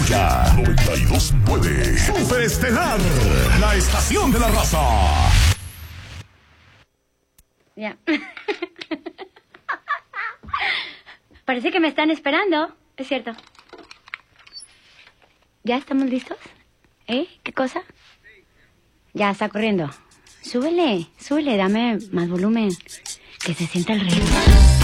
tuya. 92.9 Superestelar, la estación de la raza. Ya. Parece que me están esperando. Es cierto. ¿Ya estamos listos? ¿Qué cosa? Ya está corriendo. Súbele, dame más volumen. Que se sienta el ritmo.